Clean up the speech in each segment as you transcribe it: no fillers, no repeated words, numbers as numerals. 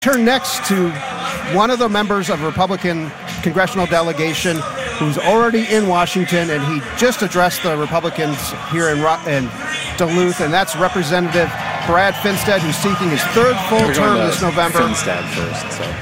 Turn next to one of the members of a Republican congressional delegation who's already in Washington, and he just addressed the Republicans here in Duluth, and that's Representative Brad Finstad, who's seeking his third full term this November. Finstad first, so.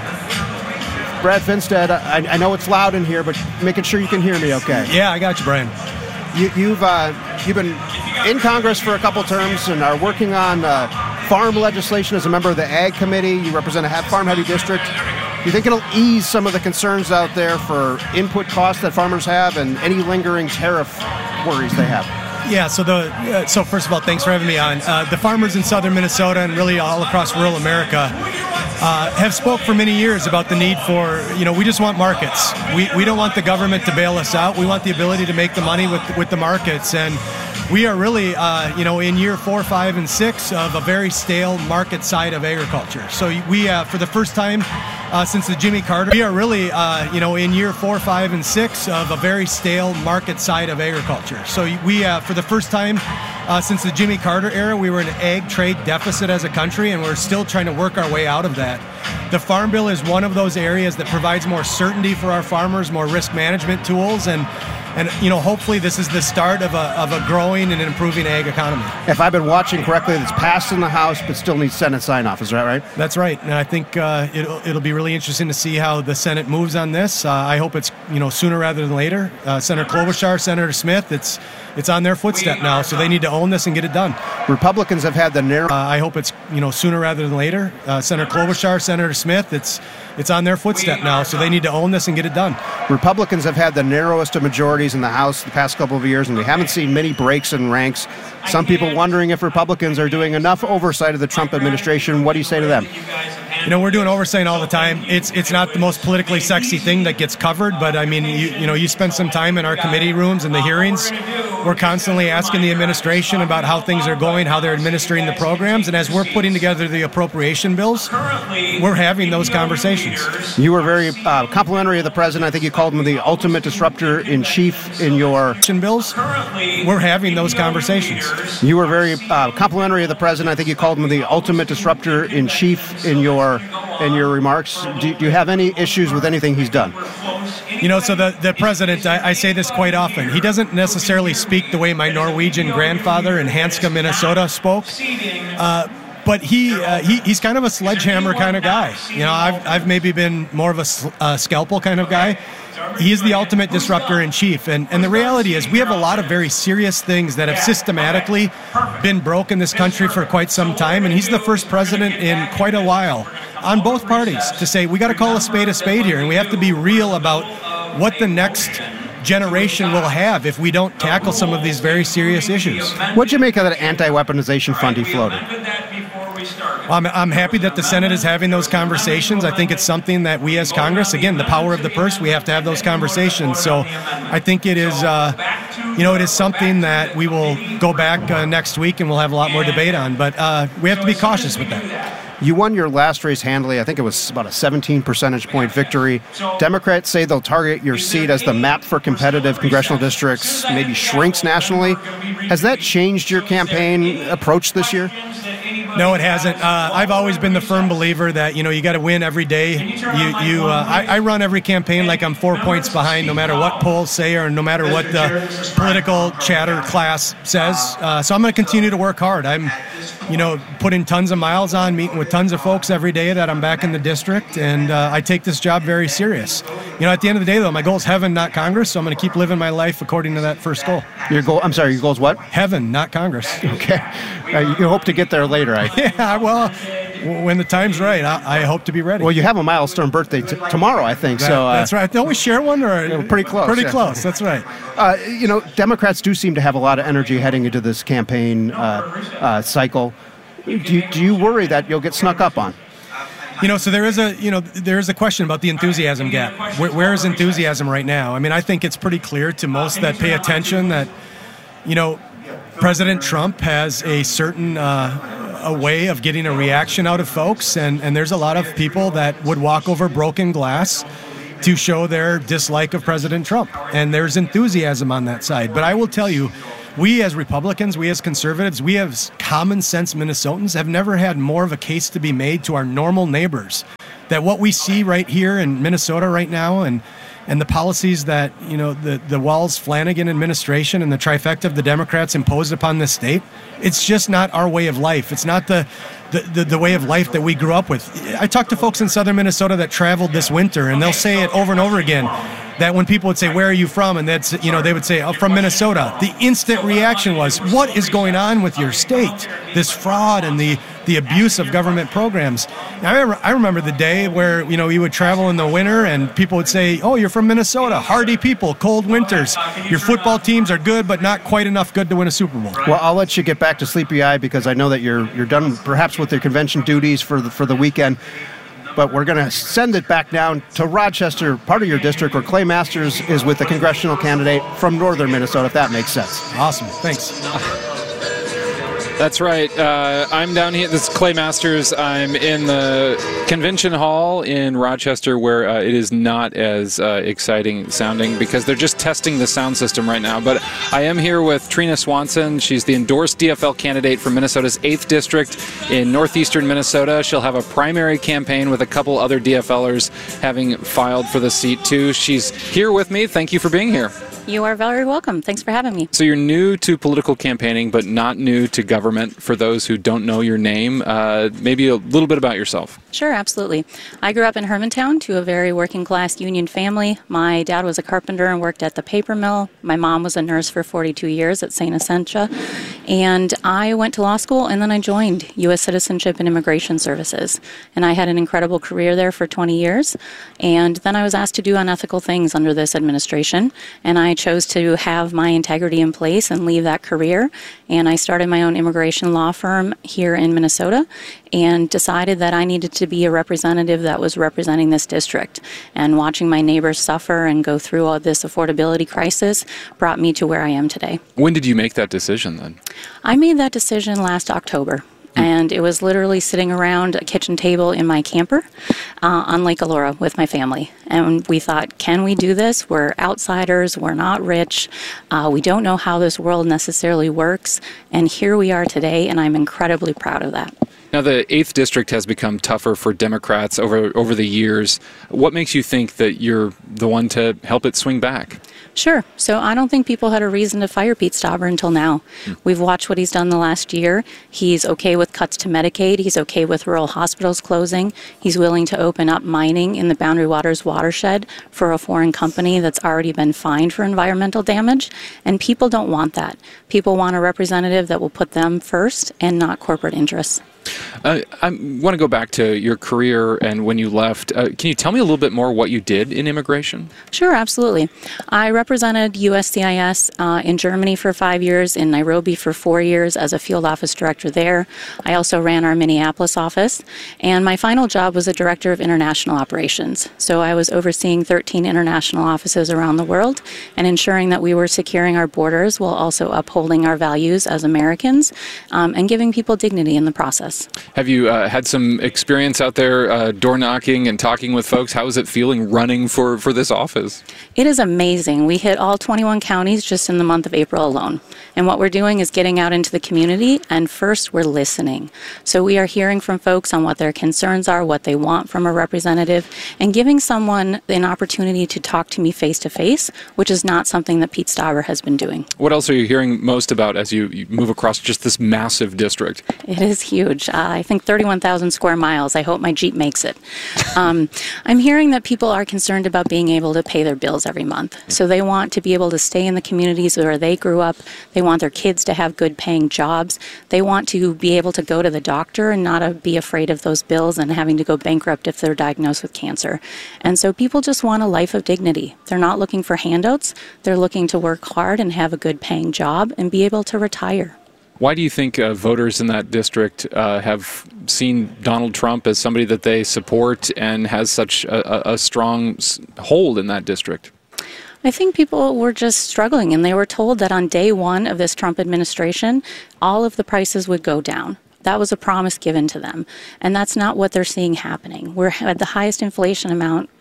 Brad Finstad, I know it's loud in here, but making sure you can hear me okay. Yeah, I got you, Brian. You've been in Congress for a couple terms and are working on farm legislation as a member of the Ag Committee. You represent a farm-heavy district. Do you think it'll ease some of the concerns out there for input costs that farmers have and any lingering tariff worries they have? Yeah, so first of all, thanks for having me on. The farmers in southern Minnesota and really all across rural America have spoke for many years about the need for, we just want markets. We don't want the government to bail us out. We want the ability to make the money with the markets. And we are really, in year 4, 5, and 6 of a very stale market side of agriculture. So we, for the first time since the Jimmy Carter, we are really, in year 4, 5, and 6 of a very stale market side of agriculture. So we, for the first time since the Jimmy Carter era, we were in an ag trade deficit as a country, and we're still trying to work our way out of that. The Farm Bill is one of those areas that provides more certainty for our farmers, more risk management tools, and hopefully this is the start of a growing and improving ag economy. If I've been watching correctly, it's passed in the House but still needs Senate sign-off. Is that right? That's right. And I think it'll be really interesting to see how the Senate moves on this. I hope it's sooner rather than later. Senator Klobuchar, Senator Smith, it's on their footstep now, so they need to own this and get it done. Republicans have had the narrow... I hope it's sooner rather than later. Senator Klobuchar, Senator Smith, it's on their footstep now, so they need to own this and get it done. Republicans have had the narrowest of majorities in the House the past couple of years, and we haven't seen many breaks in ranks. Some people wondering if Republicans are doing enough oversight of the Trump administration. What do you say to them? We're doing oversight all the time. It's not the most politically sexy thing that gets covered, but I mean, you spend some time in our committee rooms and the hearings. We're constantly asking the administration about how things are going, how they're administering the programs, and as we're putting together the appropriation bills, we're having those conversations. You were very complimentary of the president. I think you called him the ultimate disruptor in chief in your bills. We're having those conversations. You were very complimentary of the president. I think you called him the ultimate disruptor in chief in your remarks. Do you have any issues with anything he's done? So the president, I say this quite often, he doesn't necessarily speak the way my Norwegian grandfather in Hanska, Minnesota spoke, but he's kind of a sledgehammer kind of guy. I've maybe been more of a scalpel kind of guy. He is the ultimate disruptor in chief. And the reality is we have a lot of very serious things that have systematically been broke in this country for quite some time. And he's the first president in quite a while on both parties to say we got to call a spade here. And we have to be real about what the next generation will have if we don't tackle some of these very serious issues. What'd you make of that anti-weaponization fund he floated? I'm happy that the Senate is having those conversations. I think it's something that we as Congress, again, the power of the purse, we have to have those conversations. So I think it is, it is something that we will go back next week and we'll have a lot more debate on. But we have to be cautious with that. You won your last race handily. I think it was about a 17 percentage point victory. Democrats say they'll target your seat as the map for competitive congressional districts maybe shrinks nationally. Has that changed your campaign approach this year? No, it hasn't. I've always been the firm believer that, you got to win every day. I run every campaign like I'm 4 points behind, no matter what polls say or no matter what the political chatter class says. So I'm going to continue to work hard. I'm, putting tons of miles on, meeting with tons of folks every day that I'm back in the district, and I take this job very serious. At the end of the day, though, my goal is heaven, not Congress, so I'm going to keep living my life according to that first goal. Your goal is what? Heaven, not Congress. Okay. You hope to get there later, Yeah, well, when the time's right, I hope to be ready. Well, you have a milestone birthday tomorrow, I think. That's right. Don't we share one? Or pretty close. Pretty close, that's right. Democrats do seem to have a lot of energy heading into this campaign cycle. Do you worry that you'll get snuck up on? So there is a question about the enthusiasm gap. Where is enthusiasm right now? I mean, I think it's pretty clear to most that pay attention that, President Trump has a certain a way of getting a reaction out of folks, and there's a lot of people that would walk over broken glass to show their dislike of President Trump, and there's enthusiasm on that side. But I will tell you, we as Republicans, we as conservatives, we as common sense Minnesotans have never had more of a case to be made to our normal neighbors that what we see right here in Minnesota right now and the policies that, the Walz-Flanagan administration and the trifecta of the Democrats imposed upon this state, it's just not our way of life. It's not the way of life that we grew up with. I talked to folks in southern Minnesota that traveled this winter, and they'll say it over and over again, that when people would say, where are you from? And that's, they would say, oh, from Minnesota. The instant reaction was, what is going on with your state? This fraud and the abuse of government programs. Now, I remember the day where, you would travel in the winter and people would say, oh, you're from Minnesota, hardy people, cold winters. Your football teams are good, but not quite enough good to win a Super Bowl. Well, I'll let you get back to Sleepy Eye because I know that you're done perhaps with your convention duties for the weekend. But we're going to send it back down to Rochester, part of your district, where Clay Masters is with the congressional candidate from northern Minnesota, if that makes sense. Awesome. Thanks. That's right. I'm down here. This is Clay Masters. I'm in the convention hall in Rochester where it is not as exciting sounding because they're just testing the sound system right now. But I am here with Trina Swanson. She's the endorsed DFL candidate for Minnesota's 8th District in northeastern Minnesota. She'll have a primary campaign with a couple other DFLers having filed for the seat too. She's here with me. Thank you for being here. You are very welcome. Thanks for having me. So you're new to political campaigning, but not new to government. For those who don't know your name, maybe a little bit about yourself. Sure, absolutely. I grew up in Hermantown to a very working-class union family. My dad was a carpenter and worked at the paper mill. My mom was a nurse for 42 years at St. Essentia. And I went to law school, and then I joined U.S. Citizenship and Immigration Services. And I had an incredible career there for 20 years. And then I was asked to do unethical things under this administration. And I chose to have my integrity in place and leave that career. And I started my own immigration law firm here in Minnesota and decided that I needed to be a representative that was representing this district. And watching my neighbors suffer and go through all this affordability crisis brought me to where I am today. When did you make that decision then? I made that decision last October. And it was literally sitting around a kitchen table in my camper on Lake Elora with my family. And we thought, can we do this? We're outsiders. We're not rich. We don't know how this world necessarily works. And here we are today, and I'm incredibly proud of that. Now, the 8th District has become tougher for Democrats over the years. What makes you think that you're the one to help it swing back? Sure. So I don't think people had a reason to fire Pete Stauber until now. We've watched what he's done the last year. He's okay with cuts to Medicaid. He's okay with rural hospitals closing. He's willing to open up mining in the Boundary Waters watershed for a foreign company that's already been fined for environmental damage. And people don't want that. People want a representative that will put them first and not corporate interests. I want to go back to your career and when you left. Can you tell me a little bit more what you did in immigration? Sure, absolutely. I represented USCIS in Germany for 5 years, in Nairobi for 4 years as a field office director there. I also ran our Minneapolis office, and my final job was a director of international operations. So I was overseeing 13 international offices around the world and ensuring that we were securing our borders while also upholding our values as Americans and giving people dignity in the process. Have you had some experience out there door knocking and talking with folks? How is it feeling running for this office? It is amazing. We hit all 21 counties just in the month of April alone. And what we're doing is getting out into the community, and first we're listening. So we are hearing from folks on what their concerns are, what they want from a representative, and giving someone an opportunity to talk to me face to face, which is not something that Pete Stauber has been doing. What else are you hearing most about as you move across just this massive district? It is huge. I think 31,000 square miles. I hope my Jeep makes it. I'm hearing that people are concerned about being able to pay their bills every month. So they want to be able to stay in the communities where they grew up. They want their kids to have good paying jobs. They want to be able to go to the doctor and not be afraid of those bills and having to go bankrupt if they're diagnosed with cancer. And so people just want a life of dignity. They're not looking for handouts. They're looking to work hard and have a good paying job and be able to retire. Why do you think voters in that district have seen Donald Trump as somebody that they support and has such a strong hold in that district? I think people were just struggling, and they were told that on day one of this Trump administration, all of the prices would go down. That was a promise given to them, and that's not what they're seeing happening. We're at the highest inflation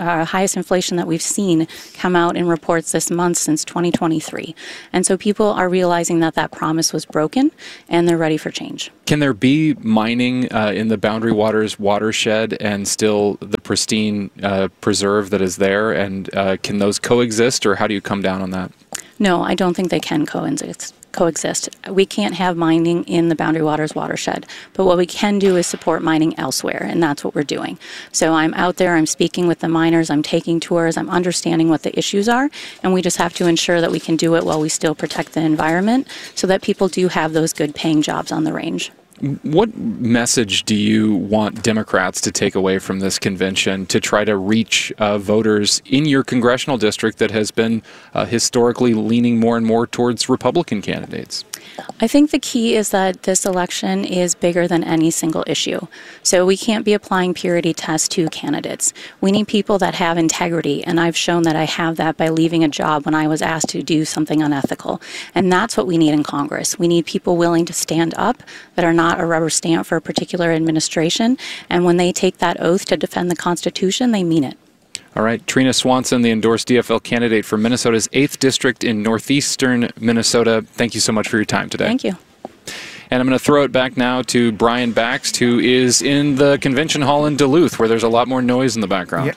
that we've seen come out in reports this month since 2023, and so people are realizing that that promise was broken, and they're ready for change. Can there be mining in the Boundary Waters watershed and still the pristine preserve that is there, and can those coexist, or how do you come down on that? No, I don't think they can coexist. We can't have mining in the Boundary Waters watershed, but what we can do is support mining elsewhere, and that's what we're doing. So I'm out there, I'm speaking with the miners, I'm taking tours, I'm understanding what the issues are, and we just have to ensure that we can do it while we still protect the environment so that people do have those good paying jobs on the range. What message do you want Democrats to take away from this convention to try to reach voters in your congressional district that has been historically leaning more and more towards Republican candidates? I think the key is that this election is bigger than any single issue. So we can't be applying purity tests to candidates. We need people that have integrity, and I've shown that I have that by leaving a job when I was asked to do something unethical. And that's what we need in Congress. We need people willing to stand up that are not a rubber stamp for a particular administration, and when they take that oath to defend the Constitution, they mean it. All right, Trina Swanson, the endorsed DFL candidate for Minnesota's 8th District in northeastern Minnesota. Thank you so much for your time today. Thank you. And I'm going to throw it back now to Brian Baxt, who is in the convention hall in Duluth, where there's a lot more noise in the background.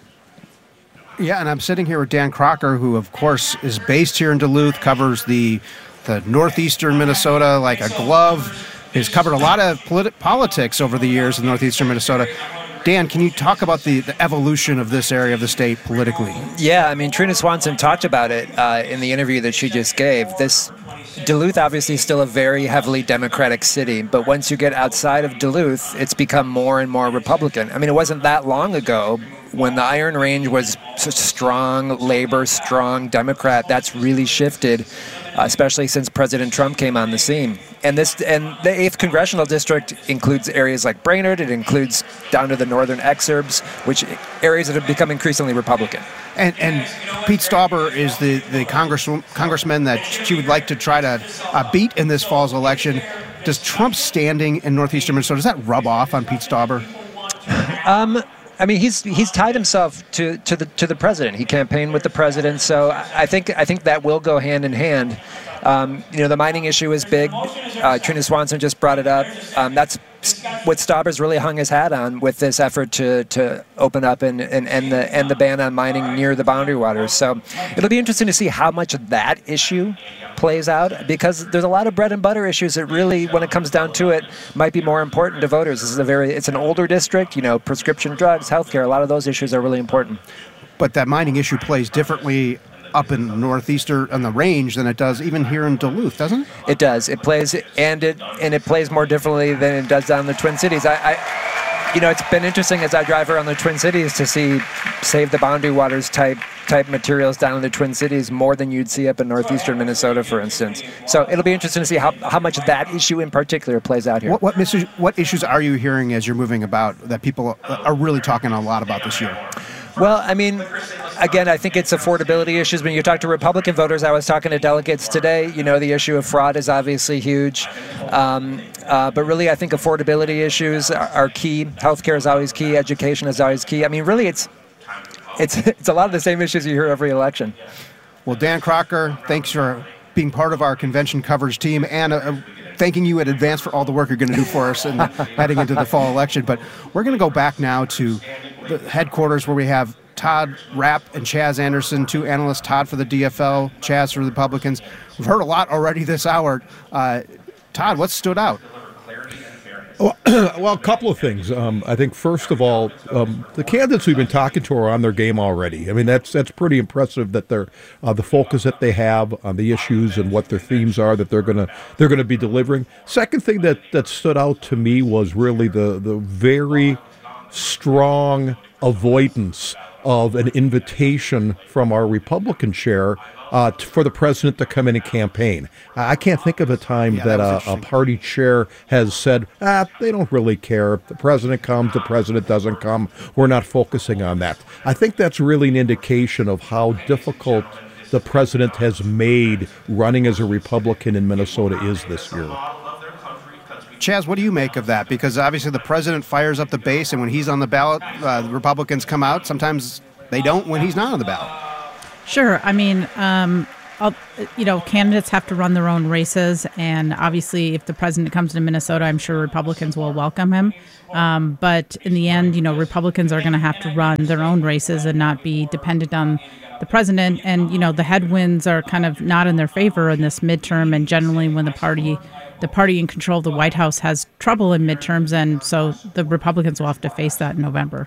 Yeah, and I'm sitting here with Dan Crocker, who, of course, is based here in Duluth, covers the northeastern Minnesota like a glove. He's covered a lot of politics over the years in northeastern Minnesota. Dan, can you talk about the evolution of this area of the state politically? Yeah, I mean, Trina Swanson talked about it in the interview that she just gave. Duluth obviously is still a very heavily Democratic city, but once you get outside of Duluth, it's become more and more Republican. I mean, it wasn't that long ago when the Iron Range was strong labor, strong Democrat. That's really shifted, especially since President Trump came on the scene. And the 8th Congressional District includes areas like Brainerd. It includes down to the northern exurbs, which areas that have become increasingly Republican. And Pete Stauber is the congressman that she would like to try to beat in this fall's election. Does Trump's standing in northeastern Minnesota, does that rub off on Pete Stauber? I mean, he's tied himself to the president. He campaigned with the president, so I think that will go hand in hand. The mining issue is big. Trina Swanson just brought it up. That's what Stauber's really hung his hat on with this effort to open up and end the ban on mining near the Boundary Waters. So it'll be interesting to see how much of that issue plays out, because there's a lot of bread and butter issues that really, when it comes down to it, might be more important to voters. It's an older district, prescription drugs, healthcare, a lot of those issues are really important. But that mining issue plays differently up in the northeastern on the range than it does even here in Duluth, doesn't it? It does. It plays and it plays more differently than it does down in the Twin Cities. It's been interesting as I drive around the Twin Cities to see Save the Boundary Waters type materials down in the Twin Cities more than you'd see up in northeastern Minnesota, for instance. So it'll be interesting to see how much that issue in particular plays out here. What issues are you hearing as you're moving about that people are really talking a lot about this year? Well, I mean, again, I think it's affordability issues. When you talk to Republican voters, I was talking to delegates today, the issue of fraud is obviously huge. But really, I think affordability issues are key. Healthcare is always key. Education is always key. I mean, really, it's a lot of the same issues you hear every election. Well, Dan Crocker, thanks for being part of our convention coverage team, and thanking you in advance for all the work you're going to do for us and heading into the fall election. But we're going to go back now to the headquarters where we have Todd Rapp and Chaz Anderson, two analysts, Todd for the DFL, Chaz for the Republicans. We've heard a lot already this hour. Todd, what stood out? Well, a couple of things. I think, first of all, the candidates we've been talking to are on their game already. I mean, that's pretty impressive that they're the focus that they have on the issues and what their themes are that they're gonna be delivering. Second thing that stood out to me was really the very strong avoidance of an invitation from our Republican chair for the president to come in and campaign. I can't think of a time that a party chair has said, they don't really care. If the president comes, the president doesn't come. We're not focusing on that. I think that's really an indication of how difficult the president has made running as a Republican in Minnesota is this year. Chaz, what do you make of that? Because obviously the president fires up the base, and when he's on the ballot, the Republicans come out. Sometimes they don't when he's not on the ballot. Sure. I mean, candidates have to run their own races, and obviously if the president comes to Minnesota, I'm sure Republicans will welcome him. But in the end, Republicans are going to have to run their own races and not be dependent on the president. And, the headwinds are kind of not in their favor in this midterm, and generally when the party in control of the White House has trouble in midterms, and so the Republicans will have to face that in November.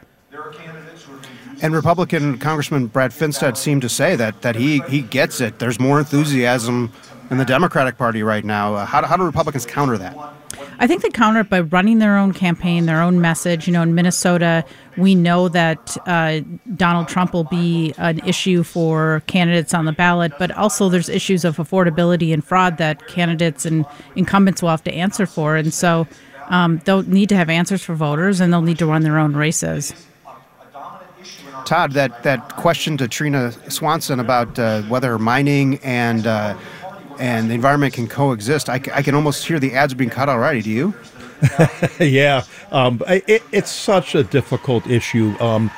And Republican Congressman Brad Finstad seemed to say that he gets it. There's more enthusiasm in the Democratic Party right now. How do Republicans counter that? I think they counter it by running their own campaign, their own message. In Minnesota, we know that Donald Trump will be an issue for candidates on the ballot, but also there's issues of affordability and fraud that candidates and incumbents will have to answer for. And so they'll need to have answers for voters, and they'll need to run their own races. Todd, that question to Trina Swanson about whether mining and the environment can coexist, I can almost hear the ads being cut already. Do you? Yeah, it's such a difficult issue.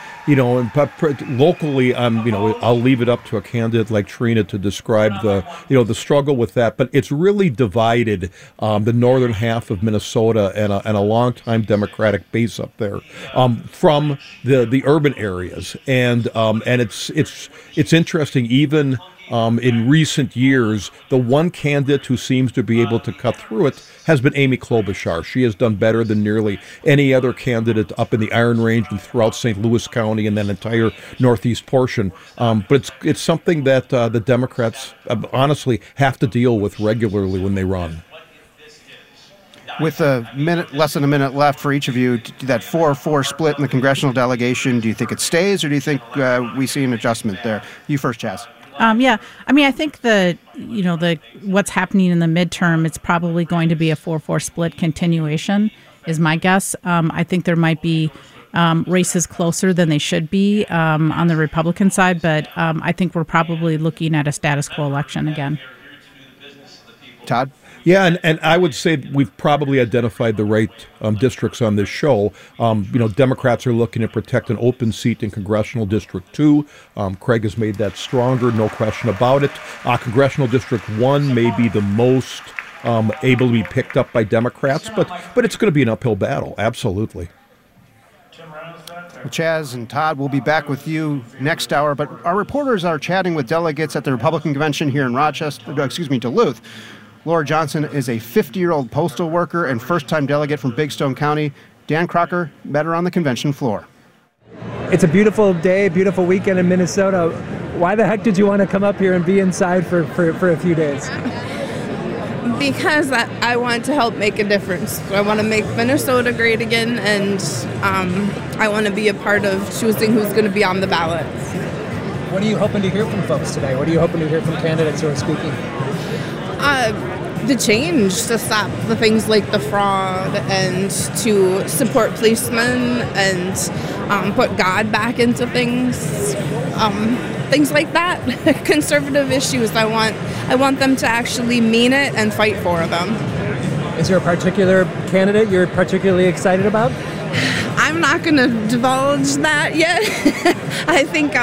Locally, I'll leave it up to a candidate like Trina to describe the struggle with that. But it's really divided the northern half of Minnesota and a longtime Democratic base up there from the urban areas, and it's interesting even. In recent years, the one candidate who seems to be able to cut through it has been Amy Klobuchar. She has done better than nearly any other candidate up in the Iron Range and throughout St. Louis County and that entire northeast portion. But it's something that the Democrats honestly have to deal with regularly when they run. With less than a minute left for each of you, that 4-4 split in the congressional delegation, do you think it stays, or do you think we see an adjustment there? You first, Chaz. Yeah. I mean, I think what's happening in the midterm, it's probably going to be a 4-4 split continuation, is my guess. I think there might be races closer than they should be on the Republican side, but I think we're probably looking at a status quo election again. Todd? Yeah, and I would say we've probably identified the right districts on this show. Democrats are looking to protect an open seat in Congressional District 2. Craig has made that stronger, no question about it. Congressional District 1 may be the most able to be picked up by Democrats, but it's going to be an uphill battle, absolutely. Well, Chaz and Todd, we'll be back with you next hour, but our reporters are chatting with delegates at the Republican convention here in Duluth. Laura Johnson is a 50-year-old postal worker and first-time delegate from Big Stone County. Dan Crocker met her on the convention floor. It's a beautiful day, beautiful weekend in Minnesota. Why the heck did you want to come up here and be inside for a few days? Because I want to help make a difference. I want to make Minnesota great again, and I want to be a part of choosing who's going to be on the ballot. What are you hoping to hear from folks today? What are you hoping to hear from candidates who are speaking? The change to stop the things like the fraud and to support policemen and put God back into things. Things like that. Conservative issues. I want them to actually mean it and fight for them. Is there a particular candidate you're particularly excited about? I'm not going to divulge that yet. I think,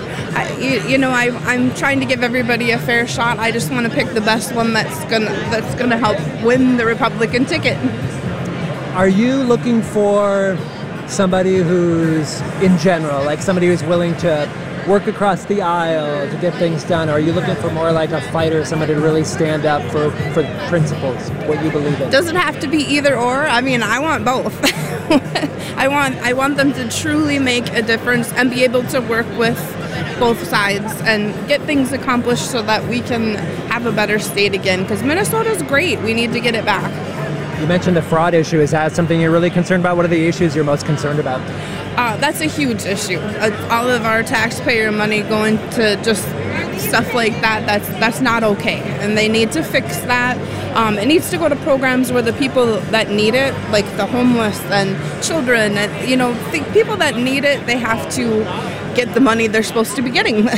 I'm trying to give everybody a fair shot. I just want to pick the best one that's gonna help win the Republican ticket. Are you looking for somebody who's, in general, like somebody who's willing to work across the aisle to get things done? Or are you looking for more like a fighter, somebody to really stand up for principles, what you believe in? Doesn't have to be either or. I mean, I want both. I want them to truly make a difference and be able to work with both sides and get things accomplished so that we can have a better state again. Because Minnesota's great. We need to get it back. You mentioned the fraud issue. Is that something you're really concerned about? What are the issues you're most concerned about? That's a huge issue. All of our taxpayer money going to just stuff like that's not okay. And they need to fix that. It needs to go to programs where the people that need it, like the homeless and children, and people that need it, they have to get the money they're supposed to be getting.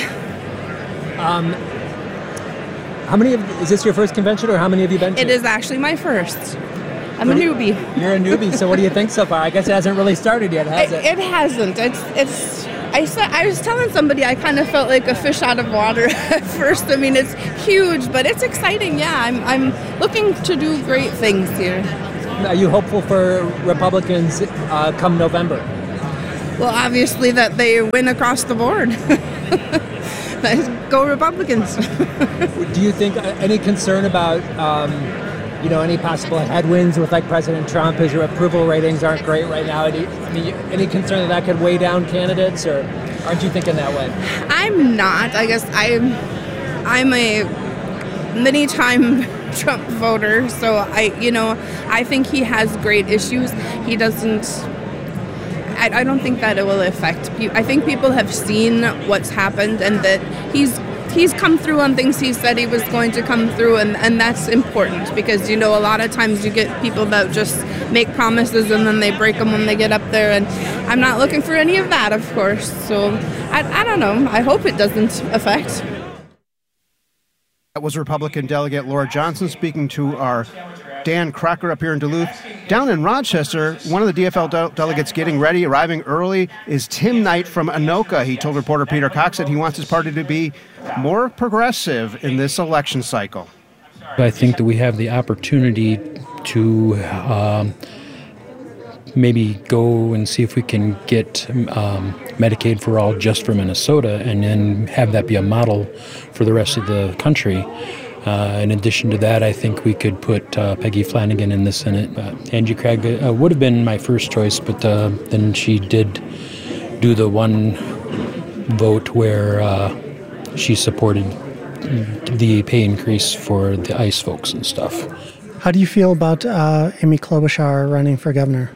Is this your first convention, or how many have you been to? It is actually my first. I'm a newbie. You're a newbie, so what do you think so far? I guess it hasn't really started yet, has it? It hasn't. I was telling somebody I kind of felt like a fish out of water at first. I mean, it's huge, but it's exciting. Yeah, I'm looking to do great things here. Are you hopeful for Republicans come November? Well, obviously that they win across the board. Go Republicans. Do you think any concern about, any possible headwinds with like President Trump? His approval ratings aren't great right now. Any concern that could weigh down candidates, or aren't you thinking that way? I'm not. I guess I'm a many-time Trump voter, so I think he has great issues. He doesn't. I don't think that it will affect. I think people have seen what's happened, and that he's come through on things he said he was going to come through, and that's important, because a lot of times you get people that just make promises and then they break them when they get up there, and I'm not looking for any of that, of course. So I don't know. I hope it doesn't affect. That was Republican Delegate Laura Johnson speaking to our Dan Crocker up here in Duluth. Down in Rochester, one of the DFL delegates getting ready, arriving early, is Tim Knight from Anoka. He told reporter Peter Cox that he wants his party to be more progressive in this election cycle. I think that we have the opportunity to maybe go and see if we can get Medicaid for all just for Minnesota, and then have that be a model for the rest of the country. In addition to that, I think we could put Peggy Flanagan in the Senate. Angie Craig would have been my first choice, but then she did do the one vote where she supported the pay increase for the ICE folks and stuff. How do you feel about Amy Klobuchar running for governor?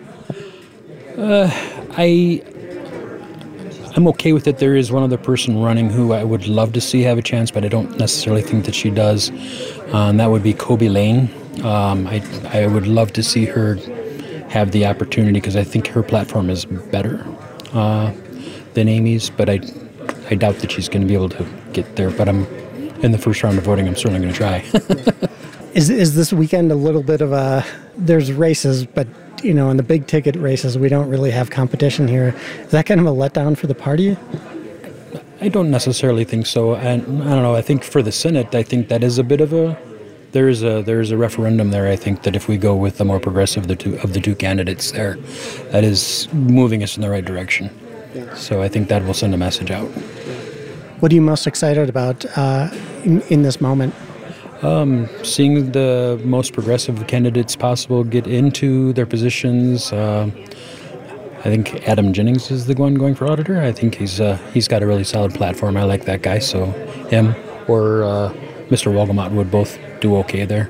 I'm okay with it. There is one other person running who I would love to see have a chance, but I don't necessarily think that she does. And that would be Kobe Lane. I would love to see her have the opportunity, because I think her platform is better than Amy's, but I doubt that she's going to be able to get there. But I'm in the first round of voting. I'm certainly going to try. Is this weekend a little bit of there's races, but in the big ticket races, we don't really have competition here. Is that kind of a letdown for the party? I don't necessarily think so. And I don't know. I think for the Senate, I think that is a bit of there is a referendum there. I think that if we go with the more progressive of the two candidates there, that is moving us in the right direction. Yeah. So I think that will send a message out. What are you most excited about in this moment? Seeing the most progressive candidates possible get into their positions. I think Adam Jennings is the one going for auditor. I think he's got a really solid platform. I like that guy. So him or Mr. Wolgamott would both do okay there.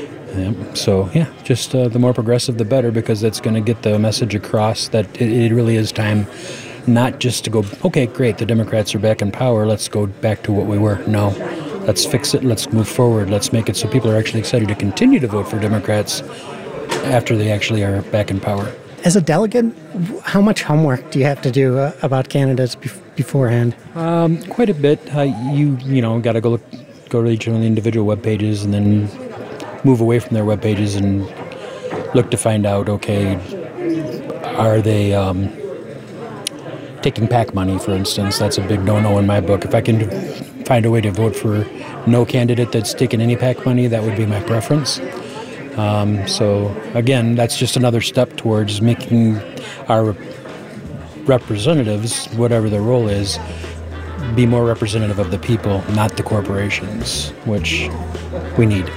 Just the more progressive, the better, because that's going to get the message across that it really is time not just to go, okay, great, the Democrats are back in power, let's go back to what we were. No. Let's fix it. Let's move forward. Let's make it so people are actually excited to continue to vote for Democrats after they actually are back in power. As a delegate, how much homework do you have to do about candidates beforehand? Quite a bit. You got to go to each of the individual web pages and then move away from their web pages and look to find out, okay, are they taking PAC money, for instance? That's a big no-no in my book. If I can find a way to vote for no candidate that's taken any PAC money, that would be my preference. So again, that's just another step towards making our representatives, whatever their role is, be more representative of the people, not the corporations, which we need.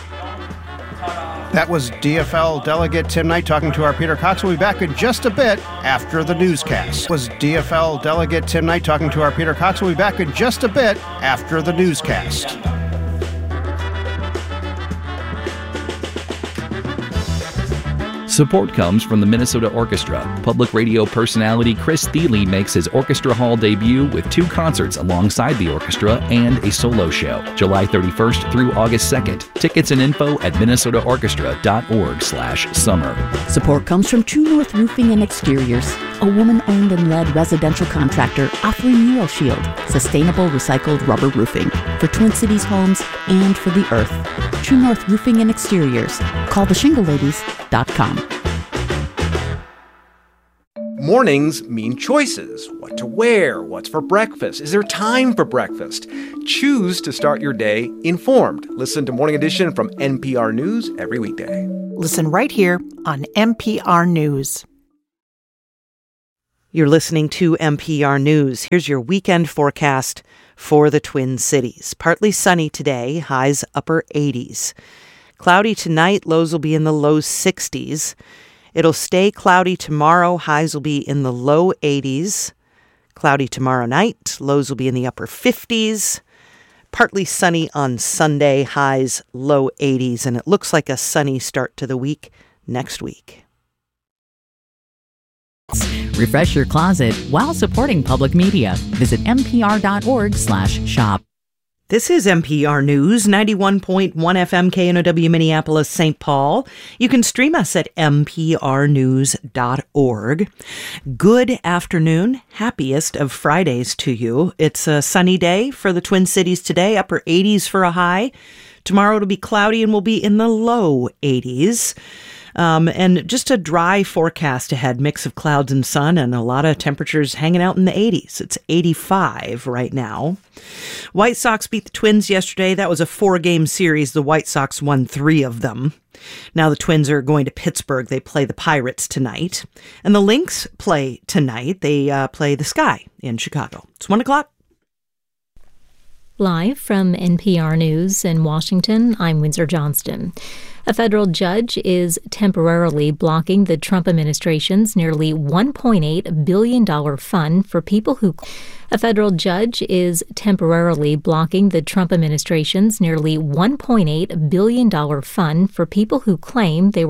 That was DFL Delegate Tim Knight talking to our Peter Cox. We'll be back in just a bit after the newscast. Was DFL Delegate Tim Knight talking to our Peter Cox. We'll be back in just a bit after the newscast. Support comes from the Minnesota Orchestra. Public radio personality Chris Thiele makes his Orchestra Hall debut with 2 concerts alongside the orchestra and a solo show, July 31st through August 2nd. Tickets and info at minnesotaorchestra.org/summer. Support comes from True North Roofing and Exteriors, a woman-owned and led residential contractor offering Mural Shield, sustainable recycled rubber roofing for Twin Cities homes and for the earth. True North Roofing and Exteriors. Call theshingleladies.com. Mornings mean choices. What to wear, what's for breakfast, is there time for breakfast? Choose to start your day informed. Listen to Morning Edition from NPR News every weekday. Listen right here on NPR News. You're listening to NPR News. Here's your weekend forecast for the Twin Cities. Partly sunny today, highs upper 80s. Cloudy tonight, lows will be in the low 60s. It'll stay cloudy tomorrow. Highs will be in the low 80s. Cloudy tomorrow night. Lows will be in the upper 50s. Partly sunny on Sunday. Highs low 80s. And it looks like a sunny start to the week next week. Refresh your closet while supporting public media. Visit npr.org/shop. This is NPR News, 91.1 FM KNOW Minneapolis, St. Paul. You can stream us at nprnews.org. Good afternoon. Happiest of Fridays to you. It's a sunny day for the Twin Cities today, upper 80s for a high. Tomorrow it'll be cloudy and will be in the low 80s. And just a dry forecast ahead, mix of clouds and sun, and a lot of temperatures hanging out in the 80s. It's 85 right now. White Sox beat the Twins yesterday. That was a 4-game series. The White Sox won 3 of them. Now the Twins are going to Pittsburgh. They play the Pirates tonight. And the Lynx play tonight. They play the Sky in Chicago. It's 1 o'clock. Live from NPR News in Washington, I'm Windsor Johnston. A federal judge is temporarily blocking the Trump administration's nearly $1.8 billion fund for people who... A federal judge is temporarily blocking the Trump administration's nearly $1.8 billion fund for people who claim they were